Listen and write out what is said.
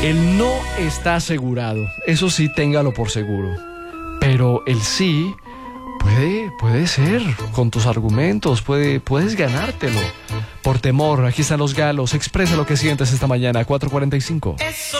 El no está asegurado, eso sí, téngalo por seguro. Pero el sí puede ser, con tus argumentos, puedes ganártelo. Por temor, aquí están los galos, expresa lo que sientes esta mañana, 4:45. Eso